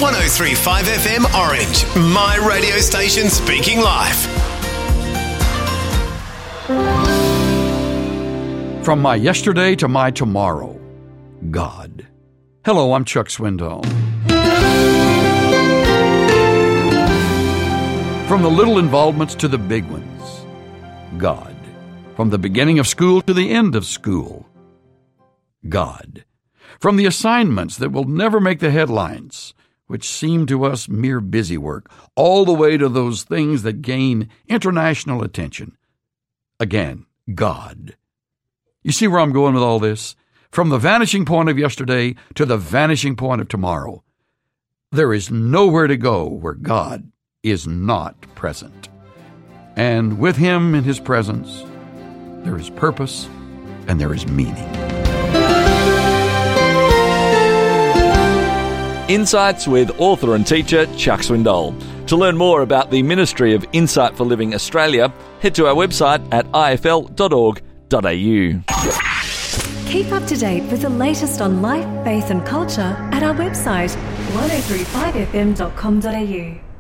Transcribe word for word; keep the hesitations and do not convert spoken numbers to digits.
one oh three point five F M Orange, my radio station speaking life. From my yesterday to my tomorrow, God. Hello, I'm Chuck Swindoll. From the little involvements to the big ones, God. From the beginning of school to the end of school, God. From the assignments that will never make the headlines, which seem to us mere busy work, all the way to those things that gain international attention. Again, God. You see where I'm going with all this? From the vanishing point of yesterday to the vanishing point of tomorrow. There is nowhere to go where God is not present. And with Him in His presence, there is purpose and there is meaning. Insights with author and teacher Chuck Swindoll. To learn more about the Ministry of Insight for Living Australia, head to our website at I F L dot org dot A U. Keep up to date with the latest on life, faith and culture at our website one oh three five F M dot com dot A U.